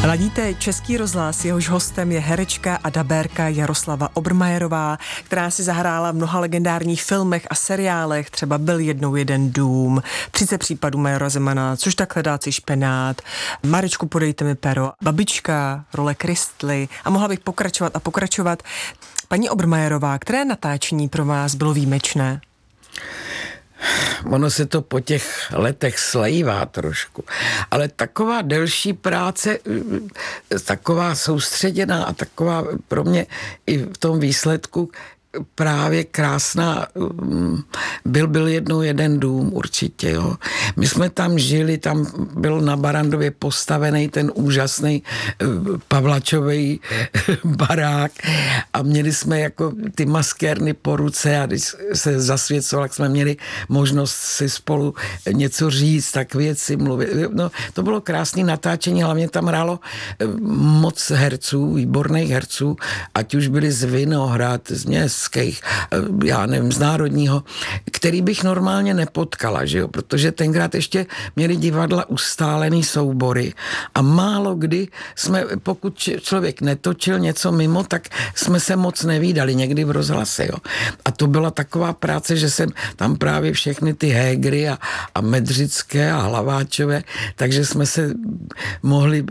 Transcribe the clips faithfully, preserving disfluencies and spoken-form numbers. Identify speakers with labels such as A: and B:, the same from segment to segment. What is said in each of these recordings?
A: Ladíte Český rozhlas, jehož hostem je herečka a dabérka Jaroslava Obermajerová, která si zahrála v mnoha legendárních filmech a seriálech, třeba Byl jednou jeden dům, třicet případů Majora Zemana, Což tak hledáci špenát, Marečku, podejte mi pero, Babička, role Kristly a mohla bych pokračovat a pokračovat. Paní Obermajerová, které natáčení pro vás bylo výjimečné?
B: Ono se to po těch letech slejvá trošku, ale taková delší práce, taková soustředěná a taková pro mě i v tom výsledku právě krásná. Byl, byl jednou jeden dům určitě, jo. My jsme tam žili, tam byl na Barrandově postavený ten úžasný Pavlačovej barák a měli jsme jako ty maskérny po ruce a když se zasvěcoval, jak jsme měli možnost si spolu něco říct, tak věci mluvit. No, to bylo krásné natáčení, hlavně tam hrálo moc herců, výborných herců, ať už byli z Vinohrad, z měst, já nevím, z národního, který bych normálně nepotkala, že jo, protože tenkrát ještě měli divadla ustálený soubory a málo kdy jsme, pokud člověk netočil něco mimo, tak jsme se moc nevídali, někdy v rozhlase, jo. A to byla taková práce, že jsem tam právě všechny ty Hégry a, a Medřické a Hlaváčové, takže jsme se mohli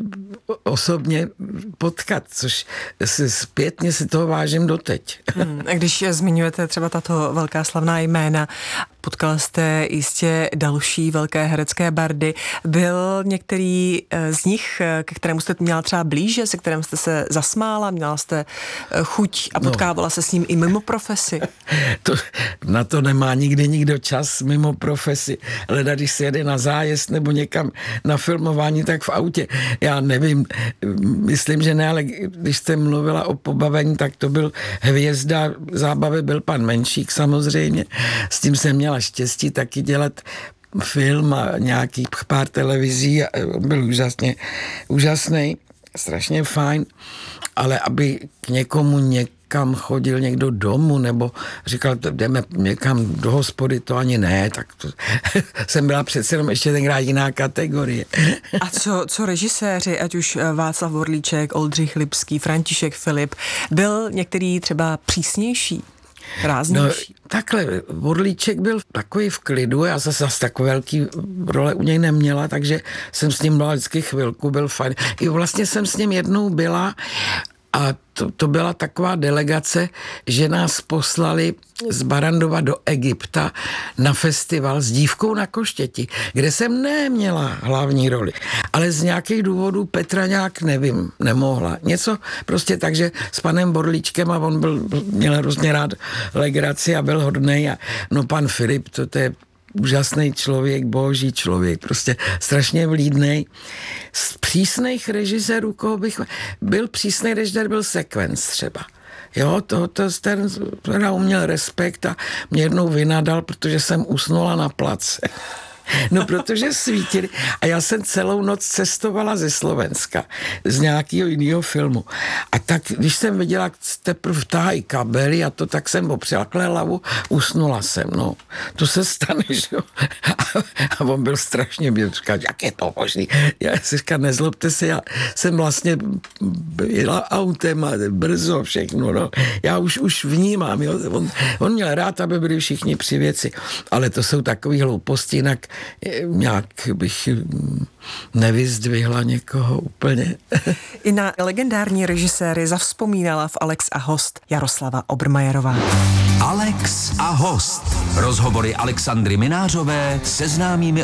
B: osobně potkat, což si zpětně si toho vážím doteď.
A: Hmm, a když zmiňujete třeba tato velká slavná jména, potkal jste jistě další velké herecké bardy. Byl některý z nich, ke kterému jste měla třeba blíže, se kterým jste se zasmála, měla jste chuť a potkávala no. se s ním i mimo profesi?
B: To, na to nemá nikdy nikdo čas mimo profesi. Leda, když se jede na zájezd nebo někam na filmování, tak v autě. Já nevím, myslím, že ne, ale když jste mluvila o pobavení, tak to byl hvězda zábavy, byl pan Menšík samozřejmě. S tím jsem měla štěstí taky dělat film a nějakých pár televizí a byl úžasně, úžasný, strašně fajn, ale aby k někomu někam chodil někdo domů, nebo říkal, jdeme někam do hospody, to ani ne, tak to jsem byla přece jenom ještě tenkrát jiná kategorie.
A: A co, co režiséři, ať už Václav Vorlíček, Oldřich Lipský, František Filip, byl některý třeba přísnější? Ráznější.
B: No, takhle, Vorlíček byl takový v klidu, já zase zase takové velký role u něj neměla, takže jsem s ním byla vždycky chvilku, byl fajn. I vlastně jsem s ním jednou byla a to, to byla taková delegace, že nás poslali z Barrandova do Egypta na festival s Dívkou na koštěti, kde jsem neměla hlavní roli. Ale z nějakých důvodů Petra nějak, nevím, nemohla. Něco prostě tak, že s panem Borlíčkem a on byl, měl hrozně rád legraci a byl hodnej. A no pan Filip, to, to je úžasný člověk, boží člověk, prostě strašně vlídnej. Z přísných režisérů, koho bych... Byl přísný režisér, byl Sekvenc třeba. Jo, to, to ten, ten uměl respekt a mě jednou vynadal, protože jsem usnula na place. No, protože svítili. A já jsem celou noc cestovala ze Slovenska z nějakého jiného filmu. A tak, když jsem viděla, jak teprve tahají kabely a to, tak jsem opřela hlavu, usnula jsem, no. To se stane, že jo. A, a on byl strašně mě říkal, jak je to možný. Já si říkal, nezlobte se, já jsem vlastně jela autem a brzo všechno, no. Já už, už vnímám, jo. On, on měl rád, aby byli všichni při věci. Ale to jsou takový hlouposti, jinak nějak bych nevyzdvihla někoho úplně.
A: I na legendární režiséry zavzpomínala v Alex a host Jaroslava Obermajerová.
C: Alex a host. Rozhovory Alexandry Minářové se známými